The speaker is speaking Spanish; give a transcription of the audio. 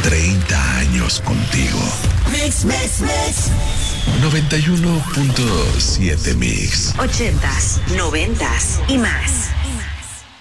30 años contigo. Mix. 91.7 Mix. 80s, 90s y más.